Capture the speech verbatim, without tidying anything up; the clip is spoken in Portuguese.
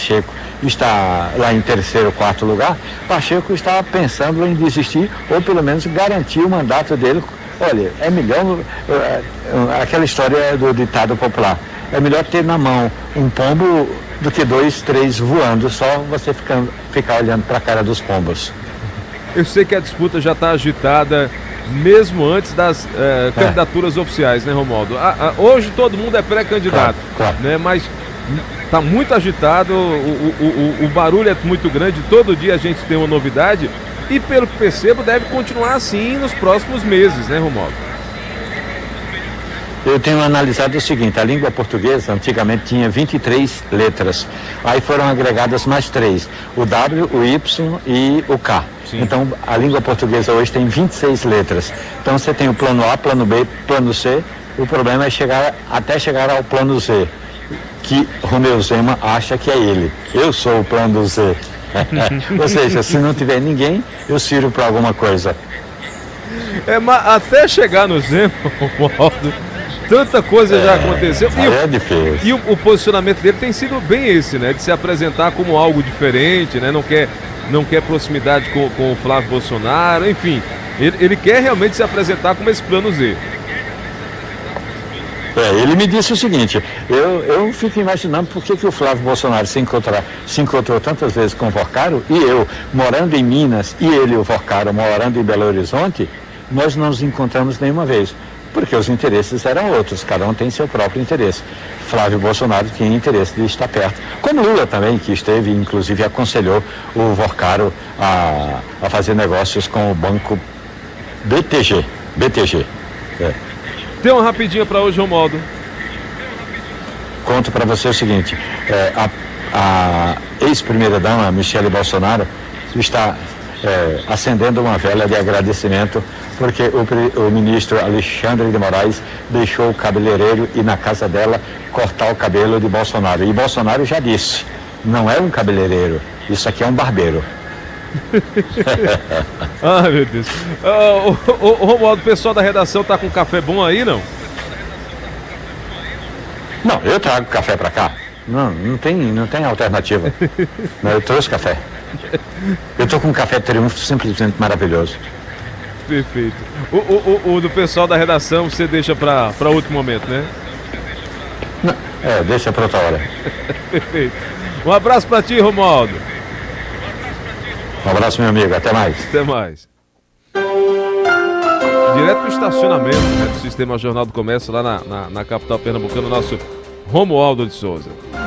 Pacheco está lá em terceiro, quarto lugar, Pacheco está pensando em desistir ou pelo menos garantir o mandato dele. Olha, é melhor, aquela história do ditado popular, é melhor ter na mão um pombo do que dois, três voando, só você ficando, ficar olhando para a cara dos pombos. Eu sei que a disputa já está agitada, mesmo antes das eh, candidaturas é. oficiais, né, Romualdo? A, a, hoje todo mundo é pré-candidato, claro, claro. né? Mas está muito agitado, o, o, o, o barulho é muito grande, todo dia a gente tem uma novidade e, pelo que percebo, deve continuar assim nos próximos meses, né, Romualdo? Eu tenho analisado o seguinte, a língua portuguesa antigamente tinha vinte e três letras, aí foram agregadas mais três, o W, o Y e o K. Sim. Então a língua portuguesa hoje tem vinte e seis letras, então você tem o plano A, plano B, plano C, o problema é chegar até chegar ao plano Z, que Romeu Zema acha que é ele, eu sou o plano Z. Ou seja, se não tiver ninguém, eu sirvo para alguma coisa. É, mas até chegar no Zema, Romualdo, tanta coisa é, já aconteceu. E, é difícil. E o, o posicionamento dele tem sido bem esse, né? De se apresentar como algo diferente, né? Não quer, não quer proximidade com, com o Flávio Bolsonaro, enfim. Ele, ele quer realmente se apresentar como esse plano Z. É, ele me disse o seguinte, eu, eu fico imaginando por que, que o Flávio Bolsonaro se, encontrar, se encontrou tantas vezes com o Vorcaro e eu, morando em Minas, e ele, o Vorcaro, morando em Belo Horizonte, nós não nos encontramos nenhuma vez. Porque os interesses eram outros, cada um tem seu próprio interesse. Flávio Bolsonaro tinha interesse de estar perto. Como Lula também, que esteve, inclusive aconselhou o Vorcaro a, a fazer negócios com o banco B T G. B T G. É. Tem uma rapidinha para hoje, Romualdo. Conto para você o seguinte, é, a, a ex-primeira-dama, Michele Bolsonaro, está é, acendendo uma vela de agradecimento porque o, o ministro Alexandre de Moraes deixou o cabeleireiro ir na casa dela cortar o cabelo de Bolsonaro. E Bolsonaro já disse, não é um cabeleireiro, isso aqui é um barbeiro. Ai, meu Deus. Uh, o, o, o Romualdo, o pessoal da redação tá com café bom aí, não? Não, eu trago café para cá. Não, não tem, não tem alternativa. Não, eu trouxe café. Eu tô com um café Triunfo simplesmente maravilhoso. Perfeito. O, o, o, o do pessoal da redação você deixa para outro momento, né? Não, é, deixa para outra hora. Perfeito. Um abraço para ti, Romualdo. Um abraço, meu amigo. Até mais. Até mais. Direto do estacionamento, né, do Sistema Jornal do Comércio, lá na, na, na capital pernambucana, o nosso Romualdo de Souza.